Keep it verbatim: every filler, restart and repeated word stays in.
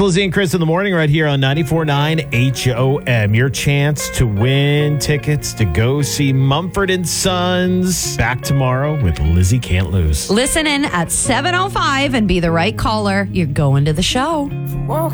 Lizzie and Chris in the morning right here on ninety-four point nine H O M. Your chance to win tickets to go see Mumford and Sons. Back tomorrow with Lizzie Can't Lose. Listen in at seven oh five and be the right caller. You're going to the show.